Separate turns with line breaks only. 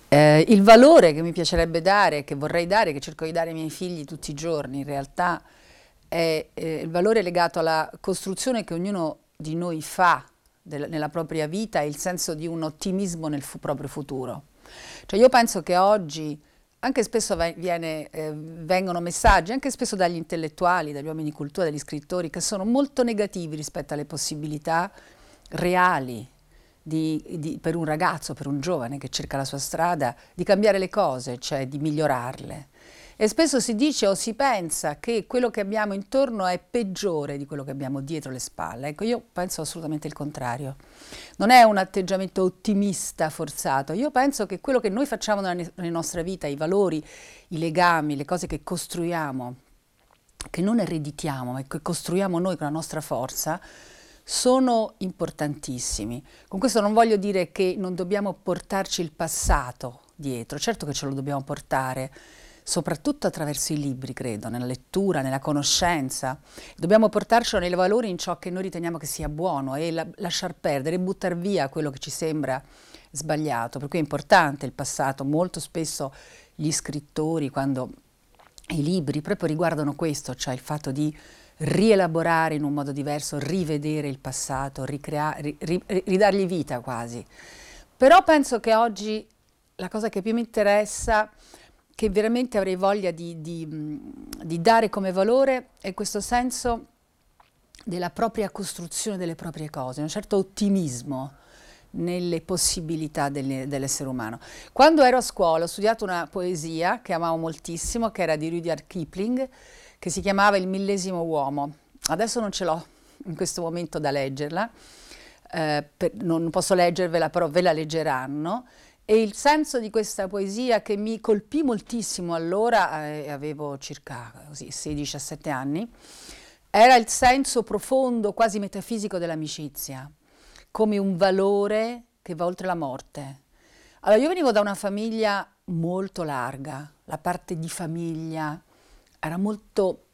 Il valore che mi piacerebbe dare, che vorrei dare, che cerco di dare ai miei figli tutti i giorni, in realtà è il valore legato alla costruzione che ognuno di noi fa nella propria vita e il senso di un ottimismo nel proprio futuro. Cioè io penso che oggi anche spesso vengono messaggi, anche spesso dagli intellettuali, dagli uomini di cultura, dagli scrittori, che sono molto negativi rispetto alle possibilità reali per un ragazzo, per un giovane che cerca la sua strada, di cambiare le cose, cioè di migliorarle. E spesso si dice o si pensa che quello che abbiamo intorno è peggiore di quello che abbiamo dietro le spalle. Ecco, io penso assolutamente il contrario. Non è un atteggiamento ottimista forzato. Io penso che quello che noi facciamo nella nostra vita, i valori, i legami, le cose che costruiamo, che non ereditiamo, ma che costruiamo noi con la nostra forza, sono importantissimi. Con questo non voglio dire che non dobbiamo portarci il passato dietro, certo che ce lo dobbiamo portare, soprattutto attraverso i libri, credo, nella lettura, nella conoscenza. Dobbiamo portarcelo nei valori in ciò che noi riteniamo che sia buono e lasciar perdere, buttare via quello che ci sembra sbagliato. Per cui è importante il passato. Molto spesso gli scrittori, quando i libri proprio riguardano questo, cioè il fatto di rielaborare in un modo diverso, rivedere il passato, ridargli vita quasi. Però penso che oggi la cosa che più mi interessa, che veramente avrei voglia di dare come valore, è questo senso della propria costruzione delle proprie cose, un certo ottimismo nelle possibilità dell'essere umano. Quando ero a scuola ho studiato una poesia che amavo moltissimo, che era di Rudyard Kipling, che si chiamava Il millesimo uomo. Adesso non ce l'ho in questo momento da leggerla, non posso leggervela, però ve la leggeranno. E il senso di questa poesia che mi colpì moltissimo allora, avevo circa 16-17 anni, era il senso profondo, quasi metafisico dell'amicizia, come un valore che va oltre la morte. Allora, io venivo da una famiglia molto larga, la parte di famiglia era molto